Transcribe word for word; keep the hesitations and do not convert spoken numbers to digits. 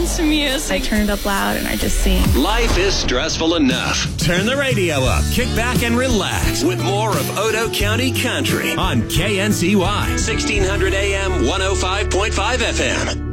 to music. I turn it up loud and I just sing. Life is stressful enough. Turn the radio up, kick back and relax with more of Odo County Country on K N C Y, sixteen hundred A M, one oh five point five F M.